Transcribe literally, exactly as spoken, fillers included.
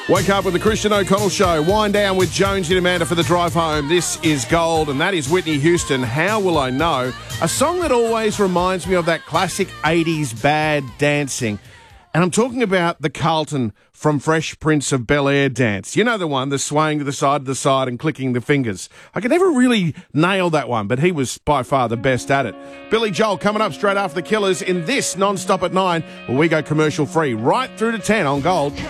Wake up with the Christian O'Connell Show. Wind down with Jonesy and Amanda for the drive home. This is Gold, and that is Whitney Houston. How Will I Know? A song that always reminds me of that classic eighties bad dancing. And I'm talking about the Carlton from Fresh Prince of Bel-Air dance. You know the one, the swaying to the side to the side and clicking the fingers. I could never really nail that one, but he was by far the best at it. Billy Joel coming up straight after the Killers in this Non-Stop at nine, where we go commercial free right through to ten on Gold.